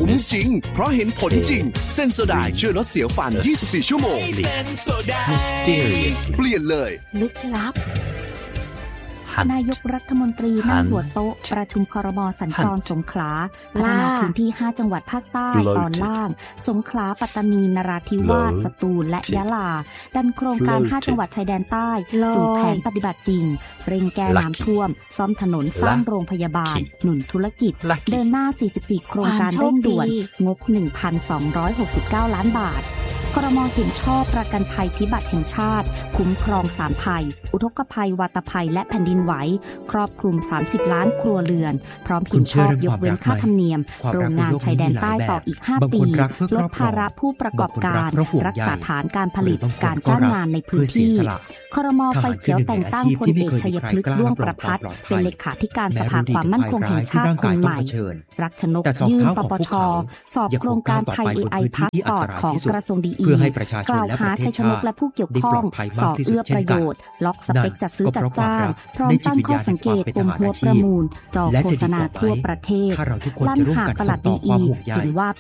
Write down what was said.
คุ้มจริงเพราะเห็นผลจริงเซนโซไดช่วยลดเสียวฟัน24ชั่วโมงเปลี่ยนเลยลึกลับนายกรัฐมนตรีนั่งหัวโต๊ะประชุมครม.สัญจรสงขลาพัฒนาพื้นที่5จังหวัดภาคใต้ตอนล่างสงขลาปัตตานีนราธิวาสสตูลและยะลาดันโครงการ5จังหวัดชายแดนใต้สู่แผนปฏิบัติจริงเร่งแก้น้ำท่วมซ่อมถนนสร้างโรงพยาบาลหนุนธุรกิจเดินหน้า44โครงการเร่งด่วนงบ 1,269 ล้านบาทครม.เห็นชอบประกันภัยพิบัติแห่งชาติคุ้มครอง3ภัยอุทกภัยวาตภัยและแผ่นดินไหวครอบคลุม30ล้านครัวเรือนพร้อมเห็นชอบยกเว้นค่าธรรมเนียมโรงงานชายแดนใต้ต่ออีก5ปีลดภาระผู้ประกอบการรักษาฐานการผลิตการจ้างงานในพื้นที่ครม.ไฟเขียวแต่งตั้งพลเอกชัยพฤกษ์ด้วงประภัสเป็นเลขาธิการสภาความมั่นคงแห่งชาติคนใหม่รักชนกยื่นปปช.สอบโครงการไทย AI พาสปอร์ตของกระทรวงดีอีกล่าวหาชัยชนกและผู้เกี่ยวข้องสอบเอื้อประโยชน์ล็อกสเปคจัดซื้อจัดจ้างพร้อมตั้งข้อสังเกตปมหัวประมูลจอโฆษณาทั่วประเทศลั่นหากปลัดดีอีเห็นว่า